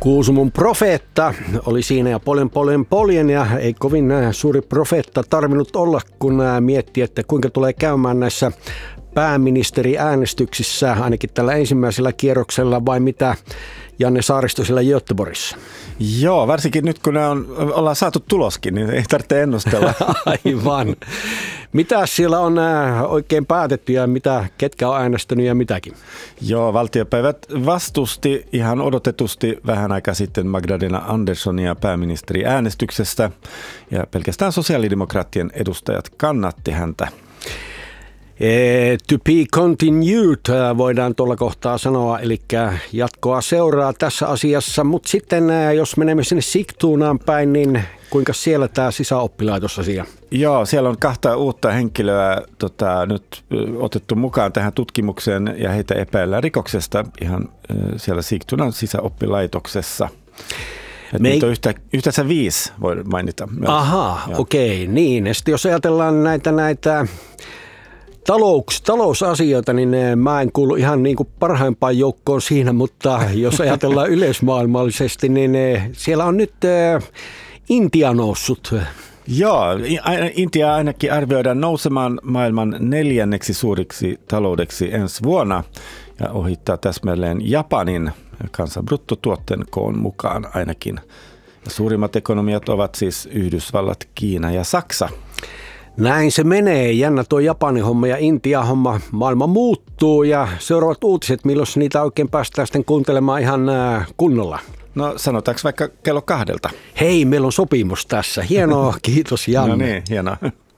Kuusamon profeetta oli siinä ja poljen ja ei kovin suuri profeetta tarvinnut olla, kun mietti, että kuinka tulee käymään näissä pääministeriäänestyksissä, ainakin tällä ensimmäisellä kierroksella, vai mitä Janne Saaristo siellä Göteborgissa? Joo, varsinkin nyt kun ollaan saatu tuloskin, niin ei tarvitse ennustella. Aivan. Mitä siellä on oikein päätetty ja ketkä on äänestänyt ja mitäkin? Joo, valtiopäivät vastusti ihan odotetusti vähän aikaa sitten Magdalena Anderssonia pääministeriäänestyksessä ja pelkästään sosiaalidemokraattien edustajat kannatti häntä. To be continued voidaan tuolla kohtaa sanoa, eli jatkoa seuraa tässä asiassa, mutta sitten jos menemme sinne Sigtunaan päin, niin kuinka siellä tämä sisäoppilaitosasia? Joo, siellä on 2 uutta henkilöä nyt otettu mukaan tähän tutkimukseen ja heitä epäillään rikoksesta ihan siellä Sigtunan sisäoppilaitoksessa. Niitä on yhteensä 5, voi mainita. Ahaa, okei, niin. Ja sitten jos ajatellaan näitä talousasioita, niin mä en kuulu ihan niin kuin parhaimpaan joukkoon siinä, mutta jos ajatellaan yleismaailmallisesti, niin siellä on nyt Intia noussut. Joo, Intia ainakin arvioidaan nousemaan maailman 4. suuriksi taloudeksi ensi vuonna ja ohittaa täsmälleen Japanin kansanbruttotuotteen koon mukaan ainakin. Ja suurimmat ekonomiat ovat siis Yhdysvallat, Kiina ja Saksa. Näin se menee. Jännä tuo Japanin homma ja Intia homma. Maailma muuttuu ja seuraavat uutiset, milloin niitä oikein päästään sitten kuuntelemaan ihan kunnolla. No sanotaanko vaikka kello 2? Hei, meillä on sopimus tässä. Hienoa, kiitos Janne. No niin, hienoa.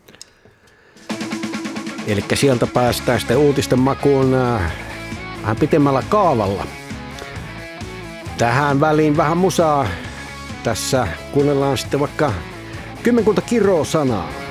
Eli sieltä päästään sitten uutisten makuun vähän pitemmällä kaavalla. Tähän väliin vähän musaa. Tässä kuunnellaan sitten vaikka kymmenkunta kiroa sanaa.